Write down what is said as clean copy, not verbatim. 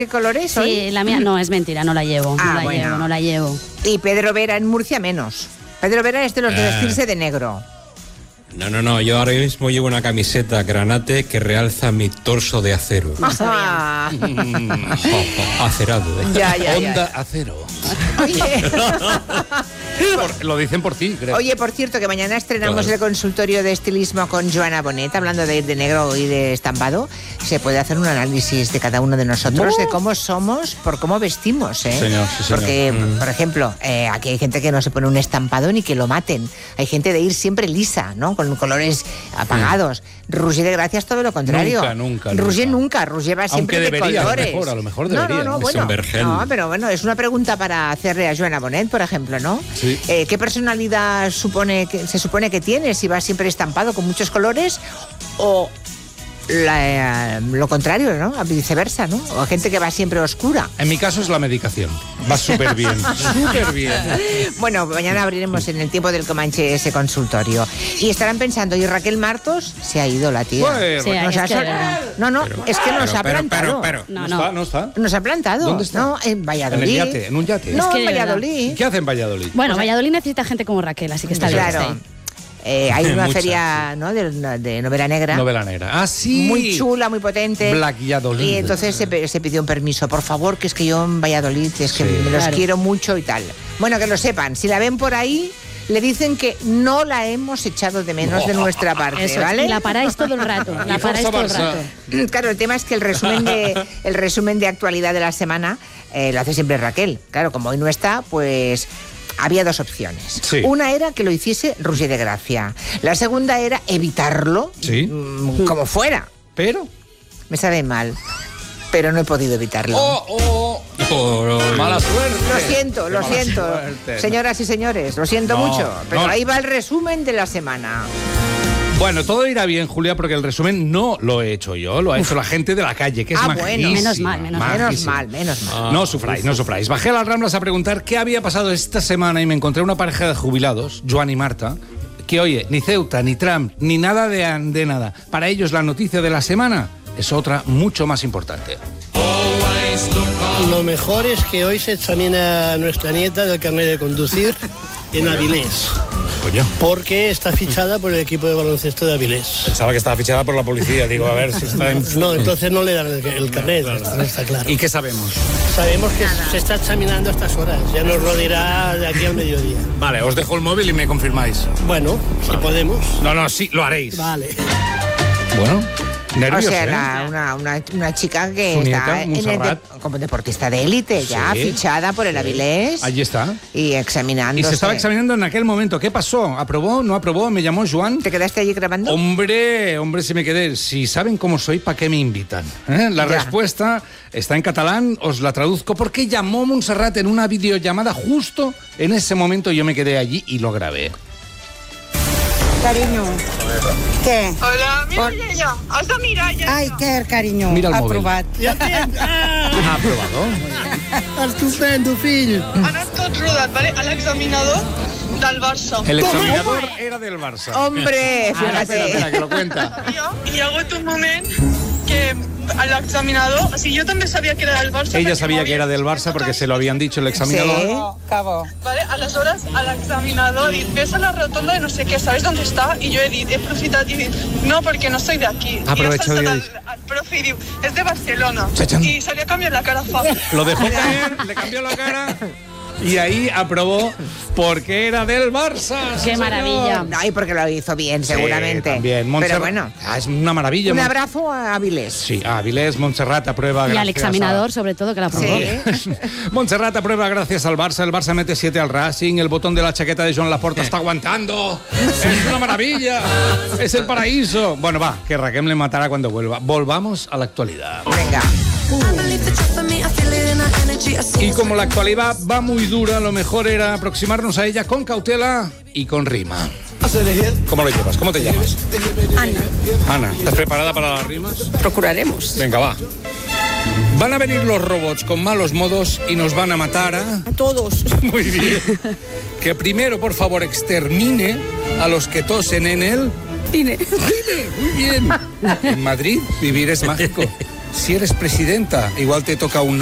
¿Qué colores hoy? Sí, la mía no, es mentira, no la llevo. No la llevo. Y Pedro Vera en Murcia menos. Pedro Vera es de los de vestirse de negro. No, yo ahora mismo llevo una camiseta granate que realza mi torso de acero. Acerado, Ya. Onda acero. Oye. Lo dicen por ti, creo. Oye, por cierto, que mañana estrenamos el consultorio de estilismo con Joana Bonet, hablando de ir de negro y de estampado. Se puede hacer un análisis de cada uno de nosotros, de cómo somos, por cómo vestimos, ¿eh? Señor, sí, señor. Porque, por ejemplo, aquí hay gente que no se pone un estampado ni que lo maten. Hay gente de ir siempre lisa, ¿no? Con colores apagados. Roger de Gracia es todo lo contrario. Nunca. Roger va siempre de colores. A lo mejor debería. No, bueno. No, pero bueno, es una pregunta para hacerle a Joana Bonet, por ejemplo, ¿no? Sí. ¿Qué personalidad se supone que tiene? Si va siempre estampado con muchos colores o lo contrario, ¿no? Viceversa, ¿no? O gente que va siempre oscura. En mi caso es la medicación. Va súper bien. Súper bien. Bueno, mañana abriremos en el tiempo del Comanche ese consultorio. Y estarán pensando, ¿y Raquel Martos? Se ha ido la tía. Pues, Sí, Nos es ha que- es que nos ha plantado. ¿No está? Nos ha plantado. ¿Dónde está? No, en Valladolid. En el yate, en un yate. No, Es que en de verdad. Valladolid. ¿Qué hace en Valladolid? Bueno, Valladolid necesita gente como Raquel, así que está bien. Claro. Sí. Hay una Muchas, feria, ¿no? de novela negra. Novela negra. Ah, sí. Muy chula, muy potente. Valladolid. Y entonces se pidió un permiso. Por favor, que es que yo en Valladolid, es que Sí. me los Claro. quiero mucho y tal. Bueno, que lo sepan. Si la ven por ahí, le dicen que no la hemos echado de menos de nuestra parte, Eso, ¿vale? y la paráis todo el rato. La paráis todo el Barça. rato. Claro, el tema es que el resumen de actualidad de la semana lo hace siempre Raquel. Claro, como hoy no está, pues había dos opciones. Sí. Una era que lo hiciese Roger de Gracia. La segunda era evitarlo, Sí. como fuera. Pero... Me sabe mal, pero no he podido evitarlo. Mala suerte. Lo siento. suerte. Señoras y señores, lo siento No, mucho. Pero no. ahí va el resumen de la semana. Bueno, todo irá bien, Julia, porque el resumen no lo he hecho yo, lo ha hecho la gente de la calle, que es Bueno. majísima. Menos mal. Menos mal. No sufráis. Bajé a las Ramblas a preguntar qué había pasado esta semana y me encontré una pareja de jubilados, Joan y Marta, que oye, ni Ceuta, ni Trump, ni nada de nada. Para ellos la noticia de la semana es otra mucho más importante. Lo mejor es que hoy se examina a nuestra nieta del carnet de conducir en Avilés, Coño. porque está fichada por el equipo de baloncesto de Avilés. Pensaba que estaba fichada por la policía, digo, a ver si está en... No, entonces no le dan el carnet, no está claro. ¿Y qué sabemos? Sabemos que se está examinando a estas horas, ya nos lo dirá de aquí al mediodía. Vale, os dejo el móvil y me confirmáis. Bueno, si podemos. No, sí, lo haréis. Vale. Bueno, nervios, O sea, una chica que Su está nieta, Montserrat. como deportista de élite, ya Sí. fichada por el Avilés. Allí está. Y examinándose. Y se estaba examinando en aquel momento. ¿Qué pasó? ¿Aprobó? ¿No aprobó? ¿Me llamó Joan? ¿Te quedaste allí grabando? Hombre, si me quedé. Si saben cómo soy, ¿para qué me invitan? La Ya. respuesta está en catalán, os la traduzco, porque llamó Montserrat en una videollamada justo en ese momento. Yo me quedé allí y lo grabé. Carinyo, què? Hola, mira ja. Has de mirar ja. Ai, què, carinyo? Mira el mòbil. Aprovat. Ja tens! ¿Ha aprobado? Estupendo, fill! Ha anat tot rodat, vale? A l'examinador del Barça. El examinador era del Barça. Hombre, Espera, fíjate. que lo cuenta. Hi ha hagut un moment que l'examinador... O sigui, jo també sabia que era del Barça. Ella perquè sabía que era del m'havien Barça porque dit se lo habían dicho el examinador. Sí. Que bo. Vale, aleshores, a l'examinador ha dit, ves a la rotonda de no sé què, ¿sabes dónde está? I jo he dit, he aprofitat i he dit, no, perquè no soy de aquí. Aprovechado I y ha ha saltat el profe i diu, és de Barcelona. Chachán. I se li ha canviat la cara fa. Lo dejó caer, le cambió la cara y ahí aprobó porque era del Barça. Qué señor. maravilla. Ay, porque lo hizo bien, Sí, seguramente. también. Pero Montserrat- bueno, Es una maravilla. un abrazo a Avilés. Sí, Avilés, Montserrat aprueba. Y al gracias examinador, sobre todo, que la aprobó. Sí. Montserrat aprueba gracias al Barça. El Barça mete 7 al Racing. El botón de la chaqueta de Joan Laporta está aguantando. Es una maravilla. Es el paraíso. Bueno, va, que Raquel le matará cuando vuelva. Volvamos a la actualidad. Venga. Y como la actualidad va muy dura, lo mejor era aproximarnos a ella con cautela y con rima. ¿Cómo lo llevas? ¿Cómo te llamas? Ana, Ana, ¿estás preparada para las rimas? procuraremos. Venga, va. Van a venir los robots con malos modos y nos van a matar a... A todos. Muy bien. Que primero, por favor, extermine a los que tosen en él. Cine. Muy bien. En Madrid, vivir es mágico. si eres presidenta, igual te toca un